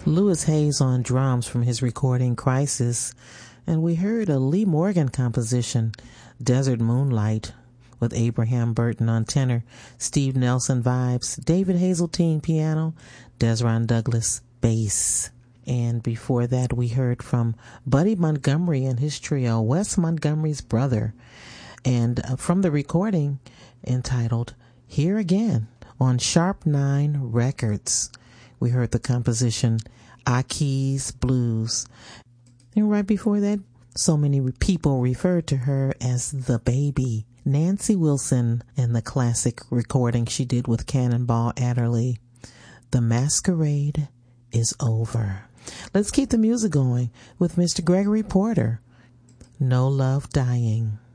Louis Hayes on drums from his recording Crisis, and we heard a Lee Morgan composition, Desert Moonlight, with Abraham Burton on tenor, Steve Nelson vibes, David Hazeltine piano, Desron Douglas bass. And before that we heard from Buddy Montgomery and his trio, Wes Montgomery's brother, and from the recording entitled Here Again on Sharp 9 Records, we heard the composition Aki's Blues. And right before that, so many people referred to her as the baby, Nancy Wilson, and the classic recording she did with Cannonball Adderley, The Masquerade is Over. Let's keep the music going with Mr. Gregory Porter, No Love Dying.